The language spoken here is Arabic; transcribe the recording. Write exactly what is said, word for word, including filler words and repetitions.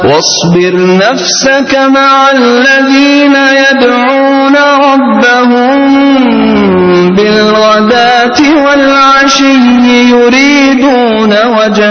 واصبر نفسك مع الذين يدعون ربهم بالغداة والعشي يريدون وجهه